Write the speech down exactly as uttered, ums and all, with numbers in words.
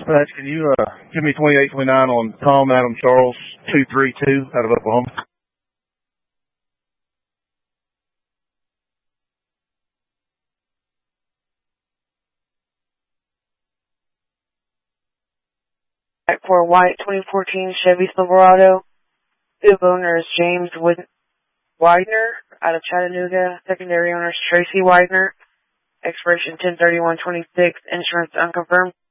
Dispatch, can you uh, give me twenty-eight twenty-nine on Tom Adam Charles two three two out of Oklahoma? For a white twenty fourteen Chevy Silverado. The owner is James Widener out of Chattanooga. Secondary owner is Tracy Widener. Expiration ten thirty-one twenty-six. Insurance unconfirmed.